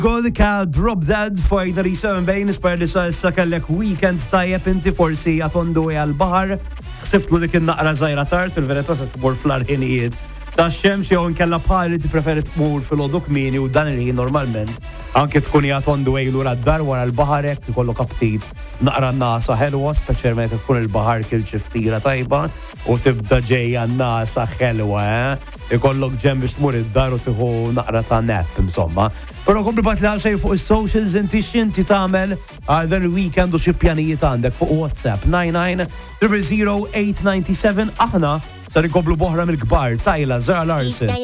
Golika Drop Dead finally 7 bejn nispera li sa kellek weekend tajjeb inti forsi għatondu għal-bahar ħsibtlu dik in-naqra żgħira tard fil-verità se tmur fl-arħinijiet tax-xemx jew inkella bħali tippreferi tmur fil-għodu kmieni u dan il-ħin normalment anke tkun għatondu għejlu għad-dar wara l-bahar hekk ikollok aptit naqra nasa ħelwa speċjalment tkun il-bahar kil ċiftira tajba u tibda ġejja nasa ħelwa ikollok ġem biex tmur id-dar u tieħu naqra ta' nap insomma. Però kompli bat li għal fuq il-socials inti x'inti tagħmel għal dan il-weekend u xi pjanijiet għandek fuq WhatsApp 99 000 897 aħna sar inkomplu boħra mill-kbar Tajla Zara Larsen.